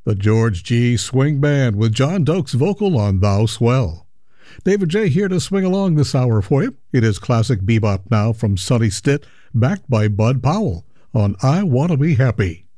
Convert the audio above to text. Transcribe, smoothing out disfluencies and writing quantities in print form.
The George G. Swing Band with John Doakes vocal on Thou Swell. David J. here to swing along this hour for you. It is classic bebop now from Sonny Stitt, backed by Bud Powell on I Want to Be Happy.